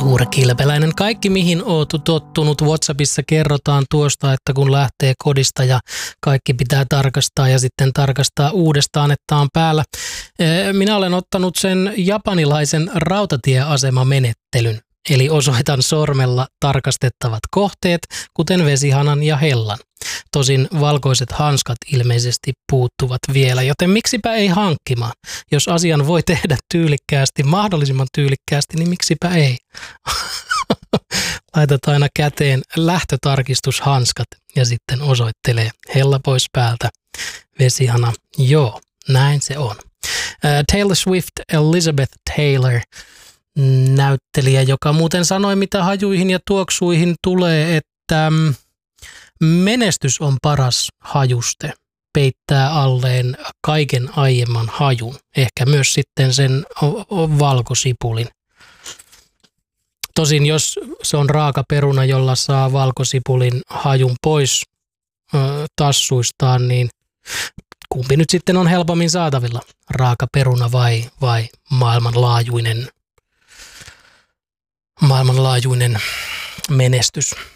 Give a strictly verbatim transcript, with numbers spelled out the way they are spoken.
Suurkilpeläinen. Kaikki, mihin oot tottunut WhatsAppissa kerrotaan tuosta, että kun lähtee kodista ja kaikki pitää tarkastaa ja sitten tarkastaa uudestaan, että on päällä. Minä olen ottanut sen japanilaisen rautatieasemamenettelyn. Eli osoitan sormella tarkastettavat kohteet, kuten vesihanan ja hellan. Tosin valkoiset hanskat ilmeisesti puuttuvat vielä, joten miksipä ei hankkimaan. Jos asian voi tehdä tyylikkäästi, mahdollisimman tyylikkäästi, niin miksipä ei. Laitat aina käteen lähtötarkistushanskat ja sitten osoittelee hella pois päältä, vesihana. Joo, näin se on. Taylor Swift, Elizabeth Taylor, näyttelijä, joka muuten sanoi, mitä hajuihin ja tuoksuihin tulee, että menestys on paras hajuste, peittää alleen kaiken aiemman hajun, ehkä myös sitten sen valkosipulin. Tosin jos se on raaka peruna, jolla saa valkosipulin hajun pois ö, tassuistaan, niin kumpi nyt sitten on helpommin saatavilla, raaka peruna vai, vai maailmanlaajuinen, maailmanlaajuinen menestys?